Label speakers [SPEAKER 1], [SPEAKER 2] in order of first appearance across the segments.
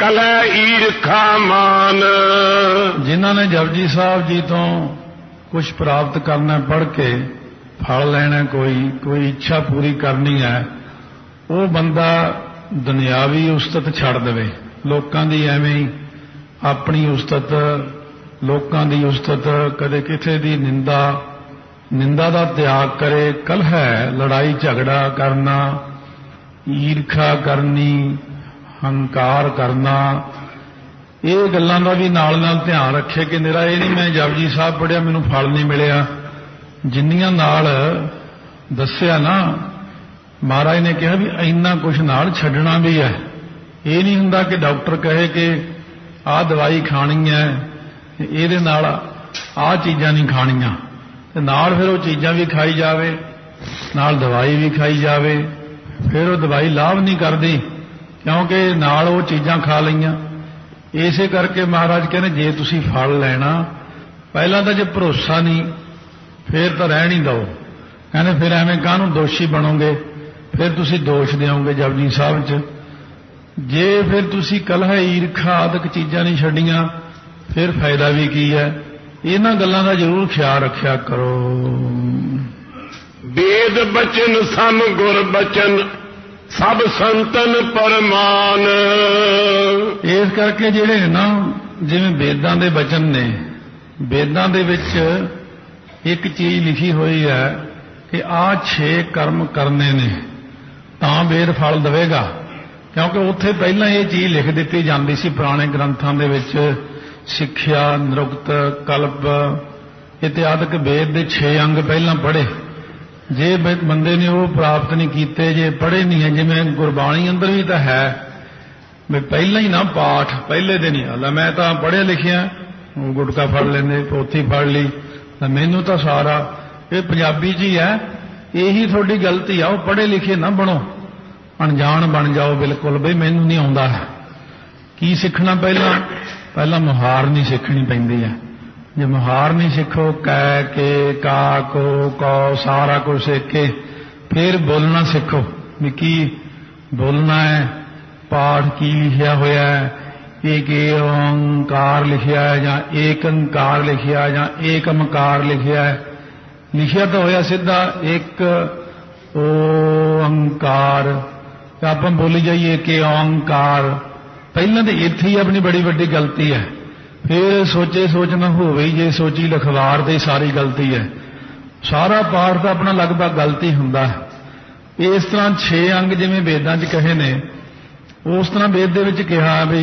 [SPEAKER 1] कलह ईरखा मान।
[SPEAKER 2] जिन्हां ने जपजी साहब जी तो कुछ प्राप्त करना पढ़ के फल लेना कोई इच्छा पूरी करनी है, वो बंदा दुनियावी उस्तत छड़ देवे। लोकां दी एवें ही अपनी उस्तत, लोकां दी उस्तत, कदे किथे दी निंदा दा त्याग करे। कलह लड़ाई झगड़ा करना, ईर्खा करनी, हंकार करना, ये गल्लां दा भी नाल नाल ध्यान रखे कि मेरा ये नहीं मैं जपजी साहब पढ़िया मैनूं फल नहीं मिलिया। जिन्नियां नाल दस्सिया ना महाराज ने कहा भी इन्ना कुछ नाल छड्डना भी है। ये नहीं हुंदा कि डॉक्टर कहे कि आह दवाई खानी है, ਇਹਦੇ ਨਾਲ ਆਹ ਚੀਜ਼ਾਂ ਨਹੀਂ ਖਾਣੀਆਂ, ਤੇ ਨਾਲ ਫਿਰ ਉਹ ਚੀਜ਼ਾਂ ਵੀ ਖਾਈ ਜਾਵੇ, ਨਾਲ ਦਵਾਈ ਵੀ ਖਾਈ ਜਾਵੇ, ਫਿਰ ਉਹ ਦਵਾਈ ਲਾਭ ਨਹੀਂ ਕਰਦੀ ਕਿਉਂਕਿ ਨਾਲ ਉਹ ਚੀਜ਼ਾਂ ਖਾ ਲਈਆਂ। ਇਸੇ ਕਰਕੇ ਮਹਾਰਾਜ ਕਹਿੰਦੇ ਜੇ ਤੁਸੀਂ ਫਲ ਲੈਣਾ ਪਹਿਲਾਂ ਤਾਂ ਜੇ ਭਰੋਸਾ ਨਹੀਂ ਫਿਰ ਤਾਂ ਰਹਿਣ ਹੀ ਦਿਓ। ਕਹਿੰਦੇ ਫਿਰ ਐਵੇਂ ਕਾਹਨੂੰ ਦੋਸ਼ੀ ਬਣੋਗੇ, ਫਿਰ ਤੁਸੀਂ ਦੋਸ਼ ਦਿਓਗੇ ਜਪਜੀ ਸਾਹਿਬ 'ਚ। ਜੇ ਫਿਰ ਤੁਸੀਂ ਕਲਹ ਈਰਖਾ ਆਦਿਕ ਚੀਜ਼ਾਂ ਨਹੀਂ ਛੱਡੀਆਂ फिर फायदा भी की है। इन्हां गल्लां दा जरूर ख्याल रखिया करो।
[SPEAKER 1] वेद बचन सम गुर बचन सब संतन परमान।
[SPEAKER 2] इस करके जिहड़े ना जिवें वेदां दे बचन ने, वेदां दे विच एक चीज लिखी हुई है कि आ 6 कर्म करने ने तां वेद फल देवेगा, क्योंकि उत्थे पहलां ये चीज लिख दित्ती जांदी सी पुराने ग्रंथां दे विच। सिक्ख्या, निरुक्त, कल्प इत्यादि वेद के 6 अंग पहला पढ़े। जे बंदे ने वो प्राप्त नहीं किए, जे पढ़े नहीं है, जिवें गुरबाणी अंदर भी तो है भी पहला ही ना पाठ पहले दिन ही आला मैं तो पढ़िया लिखिया गुटका फड़ लेंदे, पोथी फड़ ली, मैनू तो सारा ये पंजाबी च ही है। यही थोड़ी गलती आ, पढ़े लिखे ना बनो, अनजान बन जाओ बिल्कुल बई मैनू नहीं आउंदा। की सीखना पहला मुहार नहीं सीखनी पैंदी है। जे मुहार नहीं सीखो कै के का को कौ सारा कुछ सीख के फिर बोलना सीखो भी की बोलना है, पाठ की लिखिया होया है, एक ओंकार लिखिया है या एक अंकार लिखिया है या एक अमकार लिखिया है। लिखिया तो होया सीधा एक ओंकार, आप बोली जाइए कि ओंकार। पहले तो इत्थे ही अपनी बड़ी वड्डी गलती है, फिर सोचे सोचना होवे जे सोची लखवार दे सारी गलती है। सारा पाठ तो अपना लगभग गलती हुंदा है। इस तरह 6 अंग जिवें वेदां च कहे ने उस तरह वेद दे विच कहा भी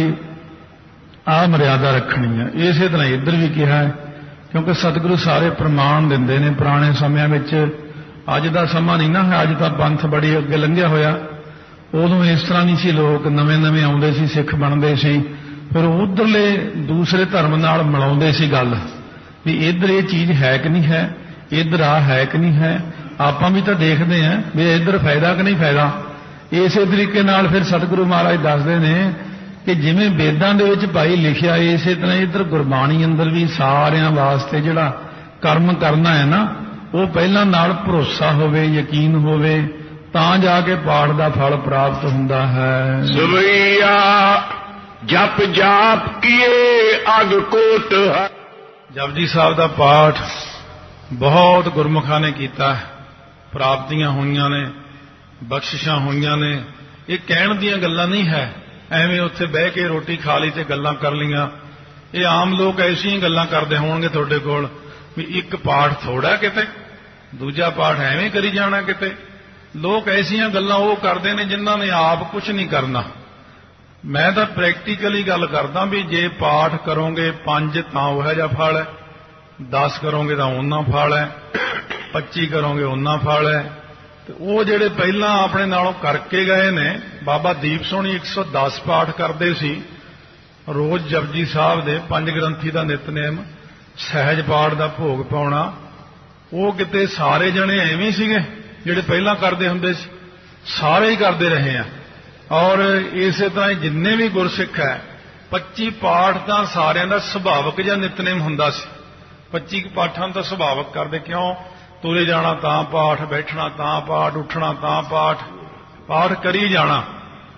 [SPEAKER 2] आ मर्यादा रखनी है। इसे तरह इधर भी कहा है क्योंकि सतगुरु सारे प्रमाण दिंदे ने। पुराने समय विच अज दा समा नहीं ना है, अज तां पंथ बड़ी अगे लंघिया होया। उदों इस तरह नहीं सी, लोग नवें नवें आउंदे सी, सिख बनते सी, फिर उधरले दूसरे धर्म नाल मिलाउंदे सी गल भी इधर ये चीज है कि नहीं है, इधर आ है कि नहीं है। आपां भी तो देखते हैं भी इधर फायदा कि नहीं फायदा। इसे तरीके नाल फिर सतगुरु महाराज दसदे ने कि जिवें वेदां दे विच भाई लिखिया इसे तरह इधर गुरबाणी अंदर भी सारियां वास्ते जिहड़ा कर्म करना है ना वो पहलां नाल भरोसा होवे, यकीन होवे, तां जाके पाठ का फल प्राप्त हुंदा है।
[SPEAKER 1] सुवैया जप जाप किए अग कोट है।
[SPEAKER 2] जपजी साहब का पाठ बहुत गुरमुखा ने कीता है, प्राप्तियां हुईयां ने, बख्शिशां हुईयां ने। ये कहण दीयां गल्लां नहीं है, एवें उत्थे बह के रोटी खा ली ते गल्लां कर लीआं। ये आम लोग ऐसी गल्लां करदे होणगे तुहाडे कोल भी एक पाठ थोड़ा किते, दूजा पाठ एवें करी जाना किते। लोग ऐसियां गल्लां वो करदे ने जिन्हां ने आप कुछ नहीं करना। मैं तो प्रैक्टिकली गल करदा भी जे पाठ करोगे 5 तां उह जिहा फल है, 10 करोगे तां उन्ना फल है, 25 करोगे उन्ना फल है। ते वो जिहड़े पहलां अपने नालों करके गए ने, बाबा दीप सोहनी 110 पाठ करदे सी रोज जपजी साहब दे, 5 ग्रंथी दा नितनेम, सहज पाठ दा भोग पाउणा। वो किते सारे जने एवें सीगे ਜਿਹੜੇ ਪਹਿਲਾਂ ਕਰਦੇ ਹੁੰਦੇ ਸੀ, ਸਾਰੇ ਹੀ ਕਰਦੇ ਰਹੇ ਆ। ਔਰ ਇਸੇ ਤਰ੍ਹਾਂ ਜਿੰਨੇ ਵੀ ਗੁਰਸਿੱਖ ਹੈ 25 ਪਾਠ ਤਾਂ ਸਾਰਿਆਂ ਦਾ ਸੁਭਾਵਿਕ ਜਾਂ ਨਿਤਨੇਮ ਹੁੰਦਾ ਸੀ। 25 ਪਾਠਾਂ ਤਾਂ ਸੁਭਾਵਿਕ ਕਰਦੇ, ਕਿਉਂ ਤੁਰੇ ਜਾਣਾ ਤਾਂ ਪਾਠ, ਬੈਠਣਾ ਤਾਂ ਪਾਠ, ਉੱਠਣਾ ਤਾਂ ਪਾਠ, ਪਾਠ ਕਰੀ ਜਾਣਾ।